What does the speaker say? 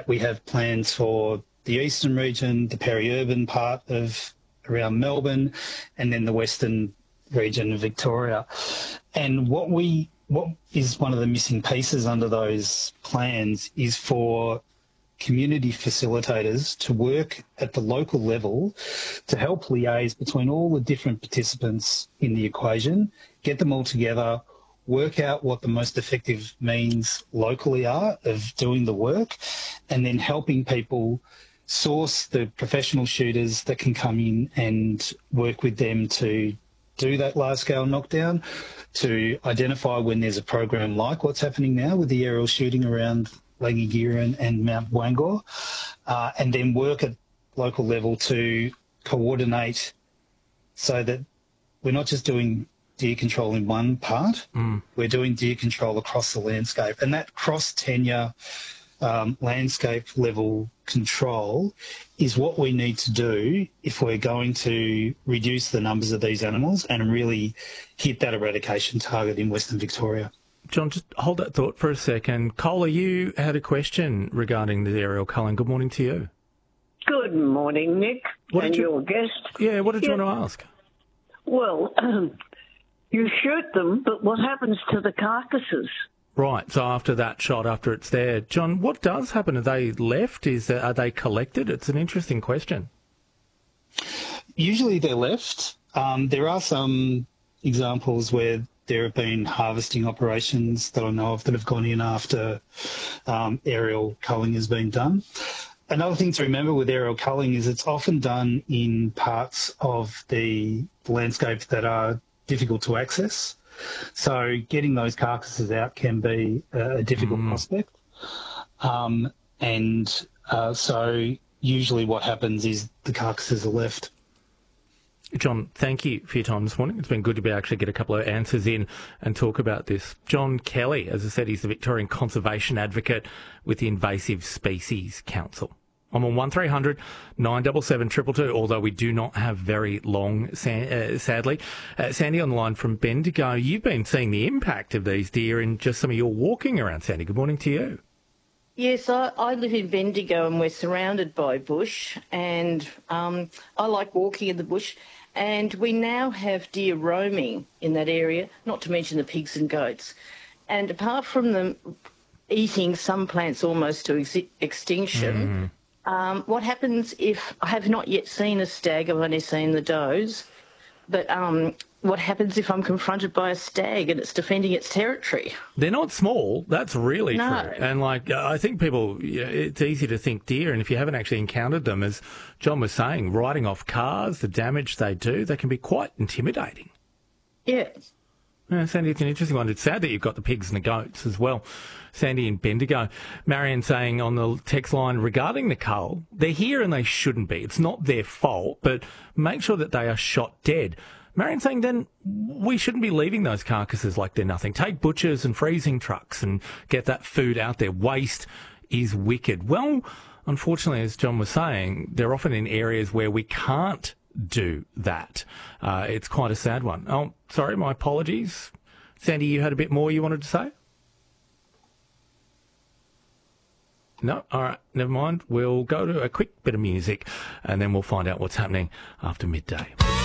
that, we have plans for the eastern region, the peri-urban part of around Melbourne, and then the western region of Victoria. And what is one of the missing pieces under those plans is for community facilitators to work at the local level to help liaise between all the different participants in the equation, get them all together, work out what the most effective means locally are of doing the work, and then helping people source the professional shooters that can come in and work with them to do that large-scale knockdown, to identify when there's a program like what's happening now with the aerial shooting around Langigira and Mount Wangor, and then work at local level to coordinate so that we're not just doing deer control in one part, we're doing deer control across the landscape. And that cross-tenure landscape level control is what we need to do if we're going to reduce the numbers of these animals and really hit that eradication target in Western Victoria. John, just hold that thought for a second. Cola, you had a question regarding the aerial culling. Good morning to you. Good morning, Nick, and your guest. Yeah, what did you want to ask? Well, you shoot them, but what happens to the carcasses? Right, so after that shot, after it's there. John, what does happen? Are they left? Are they collected? It's an interesting question. Usually they're left. There are some examples where there have been harvesting operations that I know of that have gone in after aerial culling has been done. Another thing to remember with aerial culling is it's often done in parts of the landscape that are difficult to access. So getting those carcasses out can be a difficult prospect. So usually what happens is the carcasses are left. John, thank you for your time this morning. It's been good to be able to get a couple of answers in and talk about this. John Kelly, as I said, he's the Victorian Conservation Advocate with the Invasive Species Council. I'm on 1300 977 222, although we do not have very long, sadly. Sandy on the line from Bendigo. You've been seeing the impact of these deer in just some of your walking around, Sandy. Good morning to you. Yes, I live in Bendigo and we're surrounded by bush, and I like walking in the bush. And we now have deer roaming in that area, not to mention the pigs and goats. And apart from them eating some plants almost to extinction, what happens if I have not yet seen a stag? I've only seen the does. But what happens if I'm confronted by a stag and it's defending its territory? They're not small. That's really true. And I think people, it's easy to think deer, and if you haven't actually encountered them, as John was saying, riding off cars, the damage they do, they can be quite intimidating. Yeah. Yeah, Sandy, it's an interesting one. It's sad that you've got the pigs and the goats as well. Sandy in Bendigo. Marion saying on the text line regarding the cull, they're here and they shouldn't be. It's not their fault, but make sure that they are shot dead. Marion saying then we shouldn't be leaving those carcasses like they're nothing. Take butchers and freezing trucks and get that food out there. Waste is wicked. Well, unfortunately, as John was saying, they're often in areas where we can't do that. It's quite a sad one. Oh, sorry, my apologies. Sandy, you had a bit more you wanted to say? No? All right, never mind. We'll go to a quick bit of music and then we'll find out what's happening after midday.